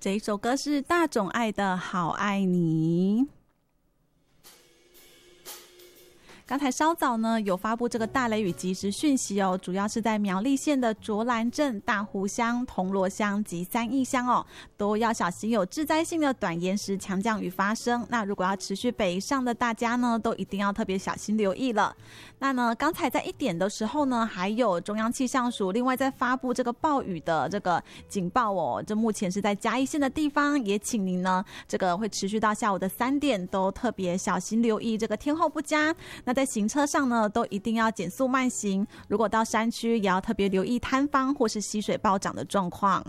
这一首歌是大冢爱的《好爱你》。刚才稍早呢有发布这个大雷雨即时讯息哦，主要是在苗栗县的卓兰镇、大湖乡、铜锣乡及三义乡哦，都要小心有致灾性的短延时强降雨发生。那如果要持续北上的大家呢，都一定要特别小心留意了。那呢，刚才在1点的时候呢，还有中央气象署另外在发布这个暴雨的这个警报哦，这目前是在嘉义县的地方，也请您呢这个会持续到下午的3点，都特别小心留意这个天候不佳。那在行车上呢，都一定要减速慢行。如果到山区，也要特别留意塌方或是溪水暴涨的状况。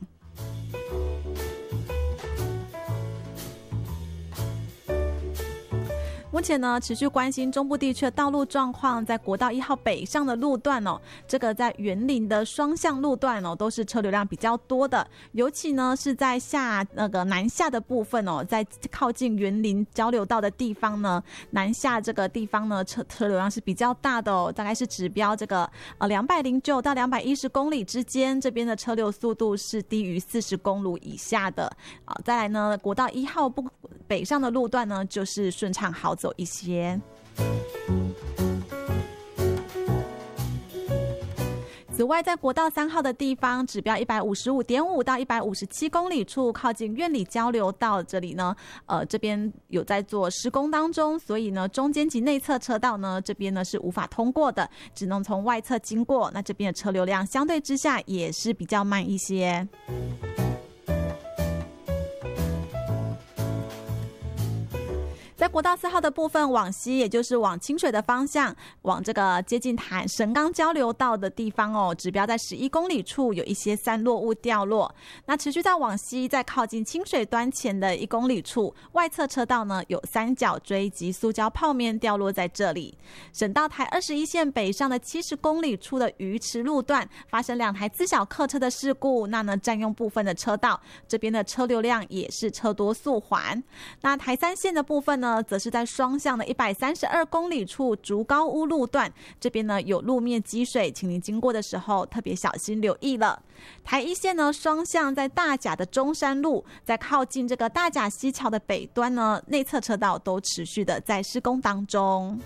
目前呢，持续关心中部地区的道路状况，在国道1号北上的路段哦，这个在园林的双向路段哦，都是车流量比较多的。尤其呢是在南下的部分哦，在靠近园林交流道的地方呢，南下这个地方呢，车流量是比较大的哦，大概是指标这个209到210公里之间，这边的车流速度是低于40公里以下的。再来呢，国道1号北上的路段呢，就是顺畅好走一些。此外，在国道3号的地方，指标155.5到157公里处，靠近苑里交流道这里呢，这边有在做施工当中，所以呢，中间及内侧车道呢，这边呢是无法通过的，只能从外侧经过。那这边的车流量相对之下也是比较慢一些。在国道4号的部分往西，也就是往清水的方向，往这个接近神冈交流道的地方哦，指标在11公里处有一些散落物掉落。那持续再往西，在靠近清水端前的1公里处，外侧车道呢有三角锥及塑胶泡面掉落在这里。省道台21线北上的70公里处的鱼池路段发生2台自小客车的事故，那呢占用部分的车道，这边的车流量也是车多速缓。那台3线的部分呢，则是在双向的132公里处竹高屋路段，这边呢有路面积水，请您经过的时候特别小心留意了。台1线呢，双向在大甲的中山路，在靠近这个大甲溪桥的北端呢，内侧车道都持续的在施工当中。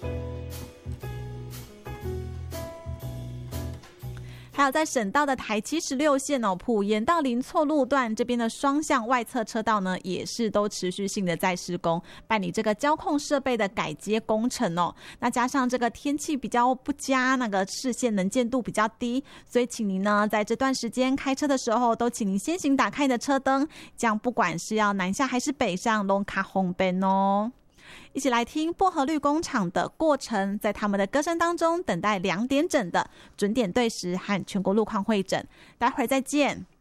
还有在省道的台76线哦，埔盐到林错路段这边的双向外侧车道呢，也是都持续性的在施工，办理这个交控设备的改接工程哦。那加上这个天气比较不佳，那个视线能见度比较低，所以请您呢在这段时间开车的时候，都请您先行打开你的车灯，这样不管是要南下还是北上，都卡红灯哦。一起来听薄荷绿工厂的过程，在他们的歌声当中等待2点整的准点对时和全国路况会诊。待会儿再见。